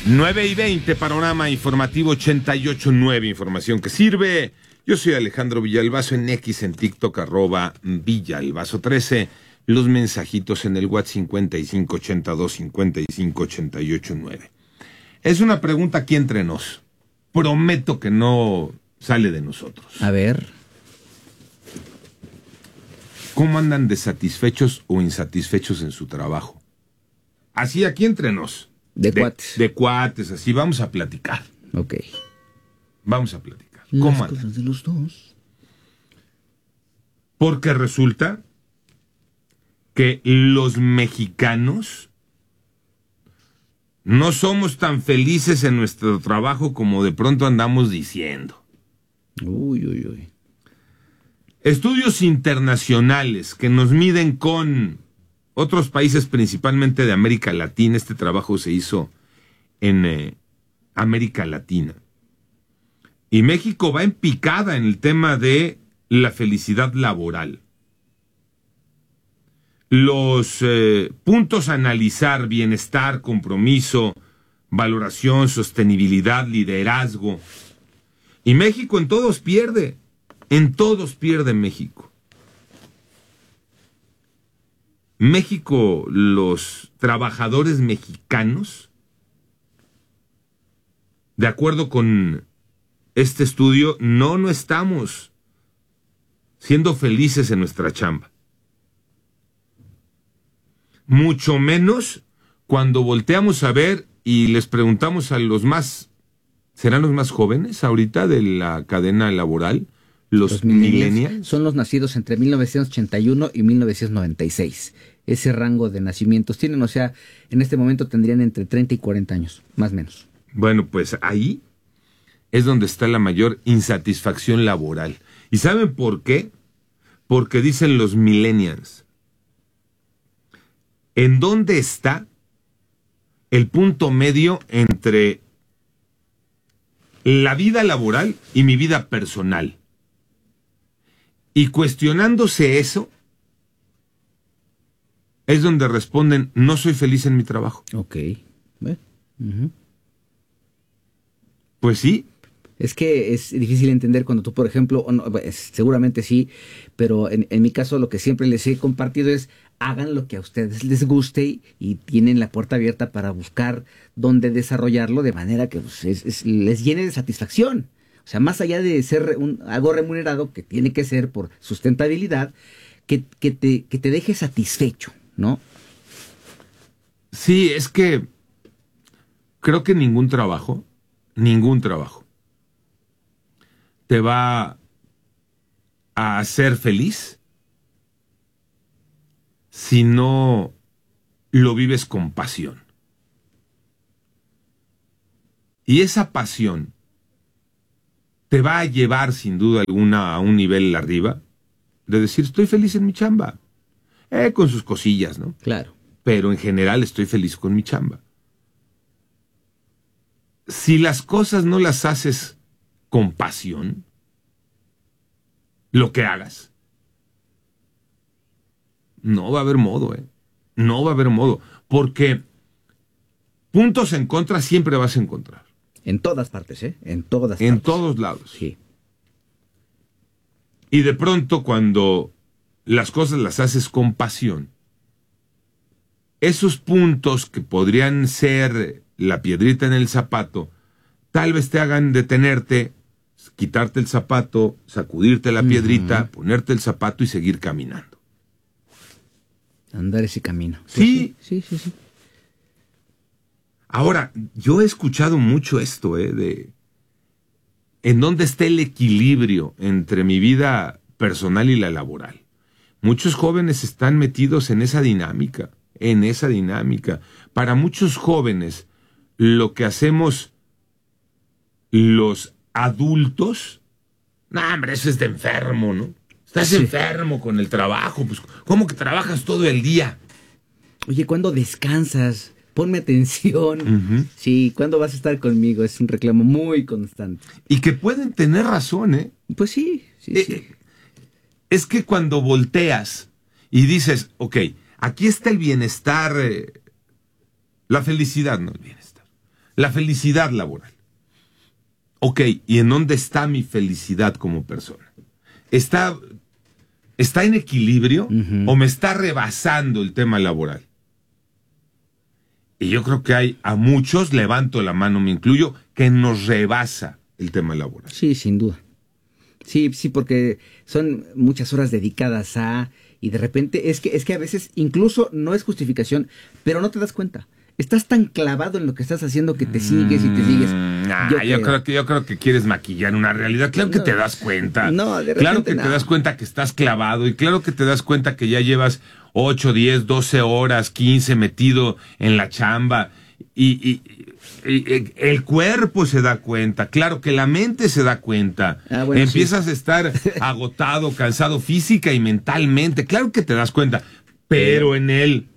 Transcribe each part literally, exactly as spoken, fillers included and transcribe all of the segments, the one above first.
nueve y veinte, panorama informativo ochenta y ocho punto nueve, información que sirve. Yo soy Alejandro Villalbazo, en X, en TikTok, arroba Villalbazo trece. Los mensajitos en el WhatsApp cincuenta y cinco ochenta y dos cincuenta y cinco ochenta y ocho nueve. Es una pregunta aquí entre nos. Prometo que no sale de nosotros. A ver. ¿Cómo andan de satisfechos o insatisfechos en su trabajo? Así aquí entre nos. De, de cuates. De cuates, así vamos a platicar. Ok. Vamos a platicar. ¿Cómo Las cosas de los dos. Porque resulta que los mexicanos no somos tan felices en nuestro trabajo como de pronto andamos diciendo. Uy, uy, uy. Estudios internacionales que nos miden con otros países, principalmente de América Latina. Este trabajo se hizo en eh, América Latina. Y México va en picada en el tema de la felicidad laboral. Los eh, puntos a analizar: bienestar, compromiso, valoración, sostenibilidad, liderazgo. Y México en todos pierde. En todos pierde México. México, los trabajadores mexicanos, de acuerdo con este estudio, no, no estamos siendo felices en nuestra chamba. Mucho menos cuando volteamos a ver y les preguntamos a los más, ¿serán los más jóvenes ahorita de la cadena laboral? Los, los millennials. Son los nacidos entre mil novecientos ochenta y uno y mil novecientos noventa y seis. Ese rango de nacimientos tienen, o sea, en este momento tendrían entre treinta y cuarenta años, más o menos. Bueno, pues ahí es donde está la mayor insatisfacción laboral. ¿Y saben por qué? Porque dicen los millennials: ¿en dónde está el punto medio entre la vida laboral y mi vida personal? Y cuestionándose eso, es donde responden: no soy feliz en mi trabajo. Ok. Bueno. Uh-huh. Pues sí. Es que es difícil entender cuando tú, por ejemplo, no, seguramente sí, pero en, en mi caso lo que siempre les he compartido es: hagan lo que a ustedes les guste y, y tienen la puerta abierta para buscar dónde desarrollarlo de manera que pues, es, es, les llene de satisfacción. O sea, más allá de ser un, algo remunerado, que tiene que ser por sustentabilidad, que, que, te, que te deje satisfecho, ¿no? Sí, es que creo que ningún trabajo, ningún trabajo te va a hacer feliz si no lo vives con pasión. Y esa pasión te va a llevar sin duda alguna a un nivel arriba de decir: estoy feliz en mi chamba, eh, con sus cosillas, ¿no? Claro. Pero en general estoy feliz con mi chamba. Si las cosas no las haces con pasión, lo que hagas, no va a haber modo, ¿eh? No va a haber modo, porque puntos en contra siempre vas a encontrar. En todas partes, ¿eh? En todas En partes. todos lados. Sí. Y de pronto, cuando las cosas las haces con pasión, esos puntos que podrían ser la piedrita en el zapato, tal vez te hagan detenerte, quitarte el zapato, sacudirte la piedrita, uh-huh. ponerte el zapato y seguir caminando. Andar ese camino. Sí. Pues sí, sí, sí, sí. Ahora, yo he escuchado mucho esto, ¿eh? De en dónde está el equilibrio entre mi vida personal y la laboral. Muchos jóvenes están metidos en esa dinámica, en esa dinámica. Para muchos jóvenes, lo que hacemos los adultos, no, hombre, eso es de enfermo, ¿no? Estás sí. enfermo con el trabajo, pues, ¿cómo que trabajas todo el día? Oye, ¿cuándo descansas? Ponme atención. Uh-huh. Sí, ¿cuándo vas a estar conmigo? Es un reclamo muy constante. Y que pueden tener razón, ¿eh? Pues sí, sí, eh, sí. Es que cuando volteas y dices: ok, aquí está el bienestar, eh, la felicidad, no el bienestar. La felicidad laboral. Ok, ¿y en dónde está mi felicidad como persona? ¿Está, está en equilibrio uh-huh. o me está rebasando el tema laboral? Y yo creo que hay a muchos, levanto la mano, me incluyo, que nos rebasa el tema laboral. Sí, sin duda. Sí, sí, porque son muchas horas dedicadas a... Y de repente, es que, es que a veces incluso no es justificación, pero no te das cuenta. Estás tan clavado en lo que estás haciendo que te sigues y te sigues. Mm, nah, yo, yo, creo que, yo creo que quieres maquillar una realidad. Claro que no, te das cuenta. No, de repente, claro que no. te das cuenta que estás clavado y claro que te das cuenta que ya llevas ocho, diez, doce horas, quince metido en la chamba. Y, y, y, y el cuerpo se da cuenta. Claro que la mente se da cuenta. Ah, bueno, Empiezas sí. a estar agotado, cansado física y mentalmente. Claro que te das cuenta. Pero en él...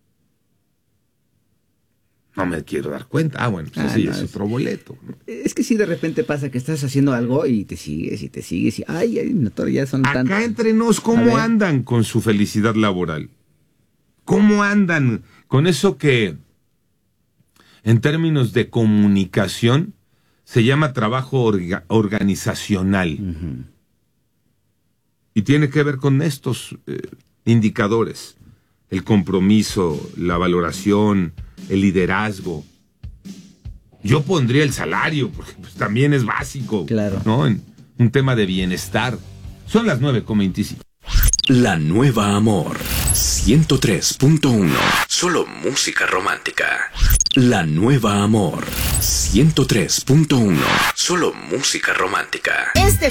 No me quiero dar cuenta. Ah, bueno, pues ah, sí, no, es otro boleto. Es que sí, de repente pasa que estás haciendo algo y te sigues y te sigues y ay, ay no, ya son Acá tantos. entre nos, ¿cómo andan con su felicidad laboral? ¿Cómo andan con eso que en términos de comunicación se llama trabajo orga- organizacional? Uh-huh. Y tiene que ver con estos eh, indicadores. El compromiso, la valoración, el liderazgo. Yo pondría el salario, porque pues, también es básico. Claro. ¿No? En un tema de bienestar. Son las nueve con veinticinco. La Nueva Amor. ciento tres punto uno. Solo música romántica. La Nueva Amor. ciento tres punto uno. Solo música romántica. Este